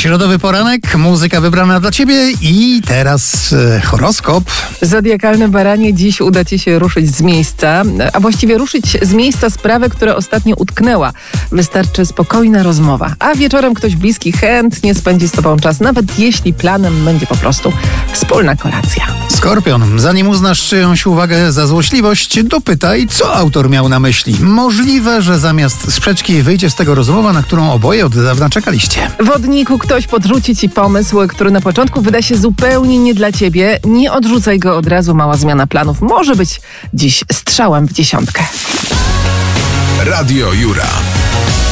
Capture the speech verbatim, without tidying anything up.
Środowy poranek, muzyka wybrana dla Ciebie i teraz e, horoskop. Zodiakalne baranie, dziś uda Ci się ruszyć z miejsca, a właściwie ruszyć z miejsca sprawę, która ostatnio utknęła. Wystarczy spokojna rozmowa, a wieczorem ktoś bliski chętnie spędzi z Tobą czas, nawet jeśli planem będzie po prostu wspólna kolacja. Skorpion, zanim uznasz czyjąś uwagę za złośliwość, dopytaj, co autor miał na myśli. Możliwe, że zamiast sprzeczki wyjdzie z tego rozmowa, na którą oboje od dawna czekaliście. Wodniku, ktoś podrzuci Ci pomysł, który na początku wyda się zupełnie nie dla Ciebie. Nie odrzucaj go od razu, mała zmiana planów może być dziś strzałem w dziesiątkę. Radio Jura.